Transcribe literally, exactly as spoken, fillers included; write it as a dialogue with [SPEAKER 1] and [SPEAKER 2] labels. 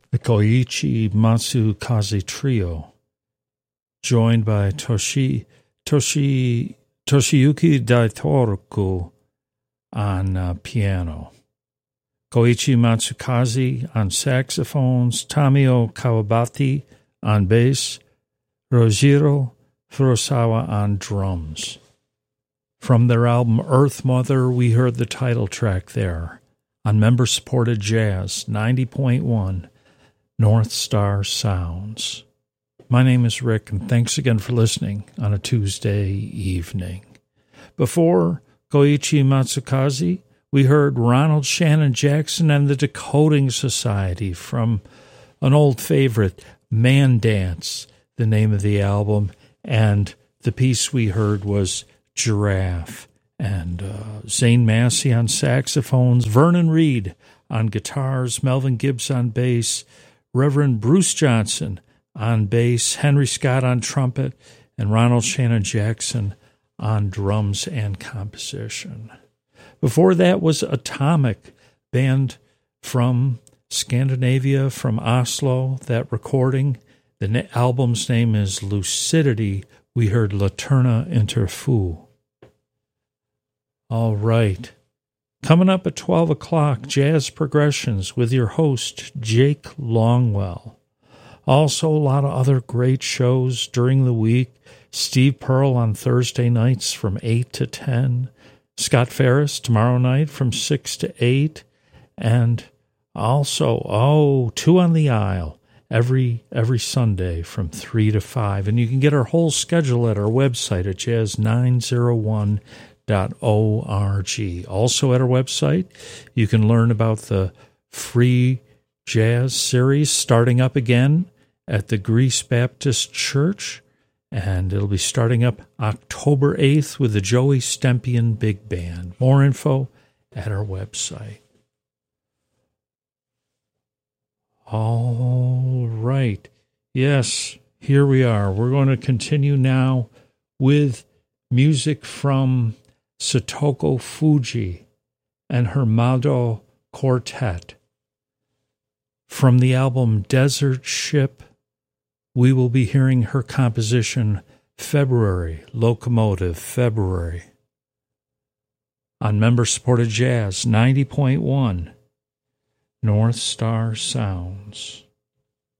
[SPEAKER 1] the Koichi Matsukaze Trio, joined by Toshi, Toshi, Toshiyuki Daitoku on uh, piano, Koichi Matsukaze on saxophones, Tamio Kawabata on bass, Rojiro Furusawa on drums. From their album Earth Mother, we heard the title track there on member-supported jazz, ninety point one, North Star Sounds. My name is Rick, and thanks again for listening on a Tuesday evening. Before Koichi Matsukaze, we heard Ronald Shannon Jackson and the Decoding Society from an old favorite, Man Dance, the name of the album, and the piece we heard was Giraffe. And uh, Zane Massey on saxophones, Vernon Reed on guitars, Melvin Gibbs on bass, Reverend Bruce Johnson on bass, Henry Scott on trumpet, and Ronald Shannon Jackson on drums and composition. Before that was Atomic, band from Scandinavia, from Oslo. That recording, the na- album's name is Lucidity. We heard Laterna Inter Fu. All right. Coming up at twelve o'clock, Jazz Progressions with your host, Jake Longwell. Also, a lot of other great shows during the week. Steve Pearl on Thursday nights from eight to ten. Scott Ferris tomorrow night from six to eight. And also, oh, Two on the Aisle every every Sunday from three to five. And you can get our whole schedule at our website at jazz nine oh one dot org. Also at our website, you can learn about the free jazz series starting up again at the Greece Baptist Church, and it'll be starting up October eighth with the Joey Stempian Big Band. More info at our website. All right. Yes, here we are. We're going to continue now with music from Satoko Fuji and her Mado Quartet. From the album Desert Ship, we will be hearing her composition February, Locomotive February. On member-supported jazz, ninety point one, North Star Sounds.